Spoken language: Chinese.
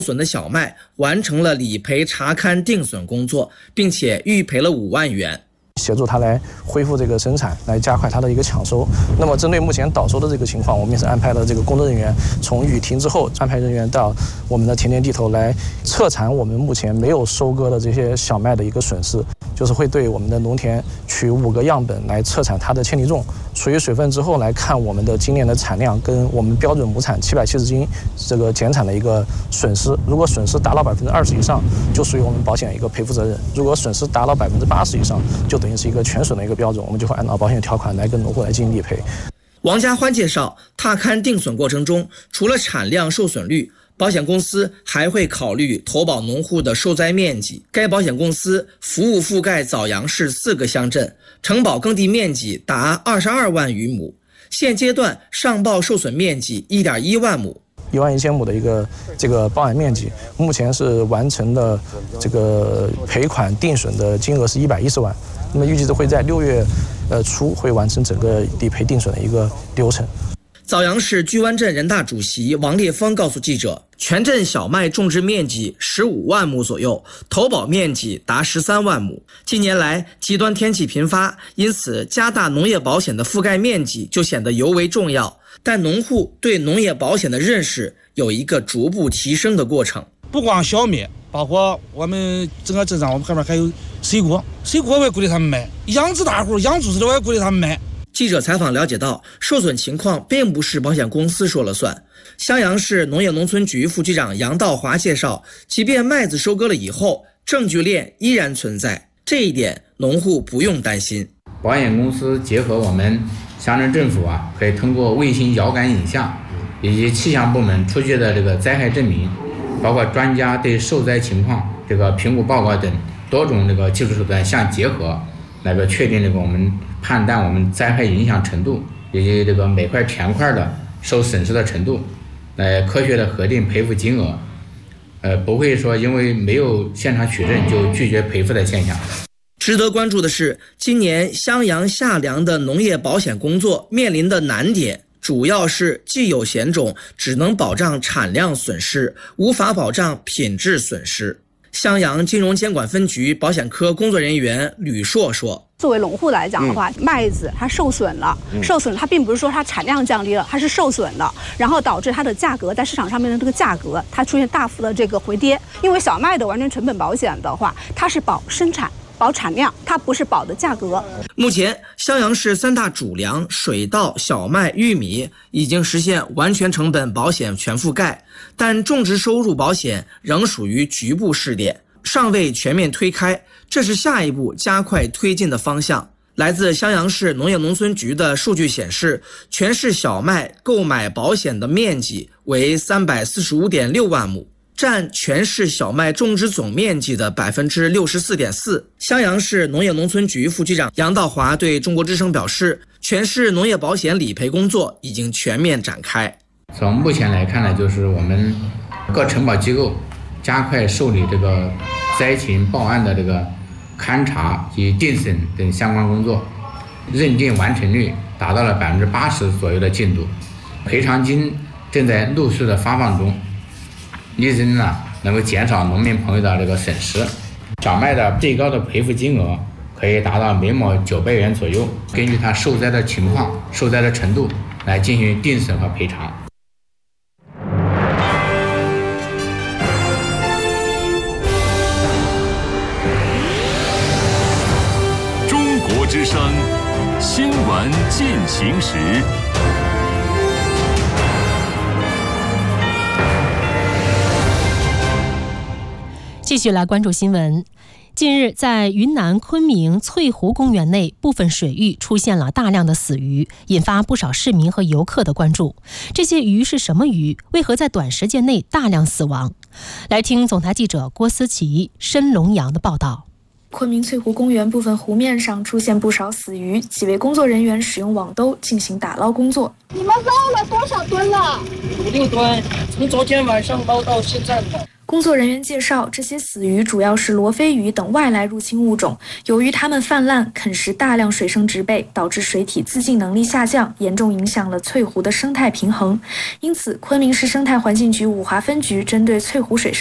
损的小麦完成了理赔查勘定损工作，并且预赔了5万元。 协助它来恢复这个生产，来加快它的一个抢收。那么针对目前倒收的这个情况，我们也是安排了这个工作人员，从雨停之后安排人员到我们的田间地头来彻查我们目前没有收割的这些小麦的一个损失，就是会对我们的农田取5个样本来测产它的铅体重，除以水分之后来看我们的今年的产量跟我们标准亩产770斤这个减产的一个损失。如果损失达到20%以上，就属于我们保险一个赔付责任；如果损失达到80%以上，就等于是一个全损的一个标准，我们就会按照保险条款来跟农户来进行理赔。 王家欢介绍，踏勘定损过程中，除了产量受损率，保险公司还会考虑投保农户的受灾面积。该保险公司服务覆盖枣阳市4个乡镇，承保耕地面积达22万余亩，现阶段上报受损面积1.1万亩。 11000亩的这个报案面积，目前是完成的这个赔款定损的金额是110万，那么预计会在6月初会完成整个理赔定损的一个流程。 枣阳市居湾镇人大主席王烈峰告诉记者，全镇小麦种植面积15万亩左右，投保面积达13万亩。近年来极端天气频发，因此加大农业保险的覆盖面积就显得尤为重要。但农户对农业保险的认识有一个逐步提升的过程。 不光小麦，包括我们整个镇上，我们后面还有水果我也鼓励他们买，养殖大户、养猪的我也鼓励他们买。 记者采访了解到，受损情况并不是保险公司说了算。襄阳市农业农村局副局长杨道华介绍，即便麦子收割了以后，证据链依然存在，这一点农户不用担心。 保险公司结合我们乡镇政府可以通过卫星遥感影像以及气象部门出具的这个灾害证明，包括专家对受灾情况这个评估报告等多种这个技术手段相结合，来个确定这个我们判断我们灾害影响程度以及这个每块田块的受损失的程度，来科学的核定赔付金额，不会说因为没有现场取证就拒绝赔付的现象。 值得关注的是，今年襄阳夏粮的农业保险工作面临的难点，主要是既有险种只能保障产量损失，无法保障品质损失。襄阳金融监管分局保险科工作人员吕硕说， 作为农户来讲的话，麦子它受损了，它并不是说它产量降低了，它是受损了，然后导致它的价格在市场上面的这个价格它出现大幅的这个回跌。因为小麦的完全成本保险的话，它是保生产、保产量，它不是保的价格。 目前襄阳市3大主粮水稻、小麦、玉米已经实现完全成本保险全覆盖，但种植收入保险仍属于局部试点，尚未全面推开，这是下一步加快推进的方向。来自襄阳市农业农村局的数据显示，全市小麦购买保险的面积为345.6万亩，占全市小麦种植总面积的64.4%。襄阳市农业农村局副局长杨道华对中国之声表示，全市农业保险理赔工作已经全面展开。 从目前来看呢，就是我们各承保机构加快受理这个灾情报案的这个勘查及定损等相关工作，认定完成率达到了80%左右的进度，赔偿金正在陆续的发放中，力争能够减少农民朋友的这个损失。小麦的最高的赔付金额可以达到每亩900元左右，根据它受灾的情况、受灾的程度来进行定损和赔偿。 中国之声新闻进行时。 继续来关注新闻。近日，在云南昆明翠湖公园内部分水域出现了大量的死鱼，引发不少市民和游客的关注。这些鱼是什么鱼？为何在短时间内大量死亡？来听总台记者郭思琪、申龙阳的报道。 昆明翠湖公园部分湖面上出现不少死鱼，几位工作人员使用网兜进行打捞工作。 你们捞了多少吨了？5、6吨，从昨天晚上捞到现在的。 工作人员介绍，这些死鱼主要是罗非鱼等外来入侵物种，由于它们泛滥，啃食大量水生植被，导致水体自净能力下降，严重影响了翠湖的生态平衡。因此，昆明市生态环境局五华分局针对翠湖水生